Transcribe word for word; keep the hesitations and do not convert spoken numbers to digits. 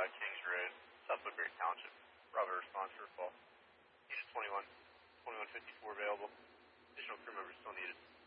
uh, Kings Road, South Woodbury Township. Bravo response for a call. Unit twenty-one, twenty-one fifty-four available. Additional crew members still needed.